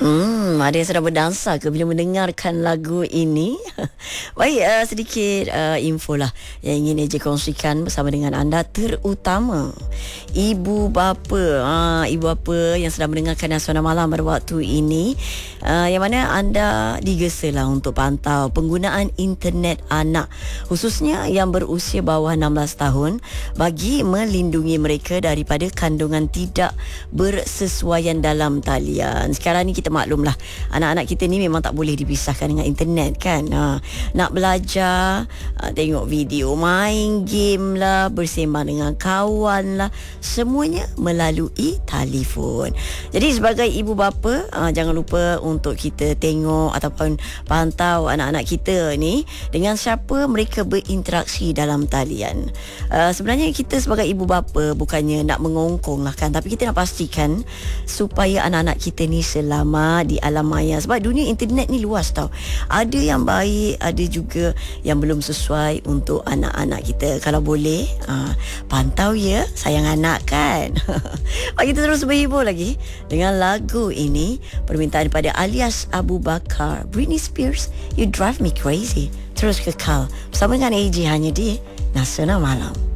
Ada yang sedang berdansa ke bila mendengarkan lagu ini? Baik, sedikit info lah yang ingin Eja kongsikan bersama dengan anda, terutama ibu bapa. Ibu bapa yang sedang mendengarkan Suara Malam pada waktu ini, yang mana anda digesa lah untuk pantau penggunaan internet anak, khususnya yang berusia bawah 16 tahun, bagi melindungi mereka daripada kandungan tidak bersesuaian dalam talian. Sekarang ni kita maklumlah, anak-anak kita ni memang tak boleh dipisahkan dengan internet kan. Nak belajar, tengok video, main game lah, bersembang dengan kawan lah, semuanya melalui telefon. Jadi sebagai ibu bapa, jangan lupa untuk kita tengok ataupun pantau anak-anak kita ni dengan siapa mereka berinteraksi dalam talian. Sebenarnya kita sebagai ibu bapa bukannya nak mengongkong lah kan, tapi kita nak pastikan supaya anak-anak kita ni selamat di alam maya. Sebab dunia internet ni luas tau. Ada yang baik, ada juga yang belum sesuai untuk anak-anak kita. Kalau boleh, pantau ya, sayang anak kan. Kita terus berhibur lagi dengan lagu ini, permintaan pada Alias Abu Bakar, Britney Spears, You Drive Me Crazy. Terus kekal bersama dengan AJ hanya di Suara Malam.